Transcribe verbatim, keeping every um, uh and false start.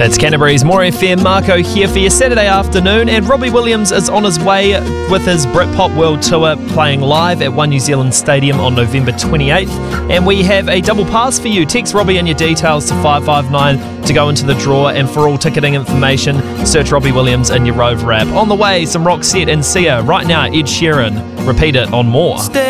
It's Canterbury's More F M. Marco here for your Saturday afternoon, and Robbie Williams is on his way with his Britpop World Tour, playing live at One New Zealand Stadium on November twenty-eighth, and we have a double pass for you. Text Robbie and your details to five five nine to go into the draw, and for all ticketing information, search Robbie Williams in your Rover app. On the way, some Roxette and Sia. Right now, Ed Sheeran. Repeat it on More.